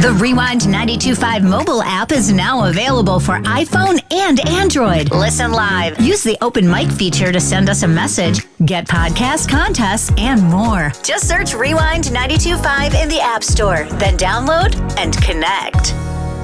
The Rewind 92.5 mobile app is now available for iPhone and Android. Listen live. Use the open mic feature to send us a message, get podcast contests, and more. Just search Rewind 92.5 in the App Store, then download and connect.